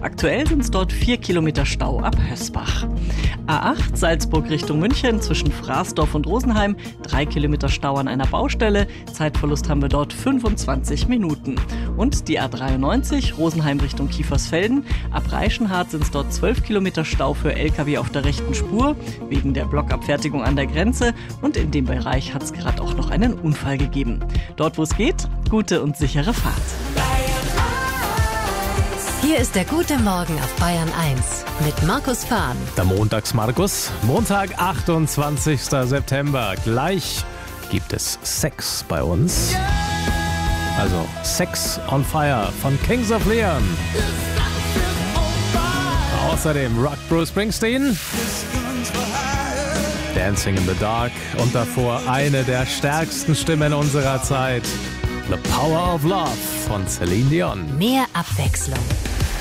Aktuell sind es dort 4 Kilometer Stau ab Hösbach. A8 Salzburg Richtung München zwischen Fraßdorf und Rosenheim, 3 Kilometer Stau an einer Baustelle. Zeitverlust haben wir dort 25 Minuten. Und die A93 Rosenheim Richtung Kiefersfelden. Ab Reichenhart sind es dort 12 Kilometer Stau für LKW auf der rechten Spur, wegen der Blockabfertigung an der Grenze. Und in dem Bereich hat es gerade auch noch einen Unfall gegeben. Dort, wo es geht, gute und sichere Fahrt. Hier ist der gute Morgen auf Bayern 1 mit Markus Fahn. Der Montags-Markus. Montag, 28. September. Gleich gibt es Sex bei uns. Also Sex on Fire von Kings of Leon. Außerdem Rock Bruce Springsteen. Dancing in the Dark. Und davor eine der stärksten Stimmen unserer Zeit. The Power of Love von Celine Dion. Mehr Abwechslung